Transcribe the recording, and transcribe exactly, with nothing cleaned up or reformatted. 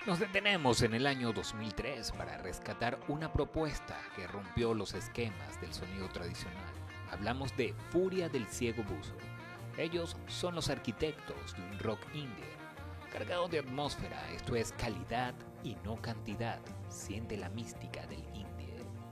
Nos detenemos en el año dos mil tres para rescatar una propuesta que rompió los esquemas del sonido tradicional. Hablamos de Furia del Ciego Buzo. Ellos son los arquitectos de un rock indie, cargado de atmósfera. Esto es calidad y no cantidad. Siente la mística del indie.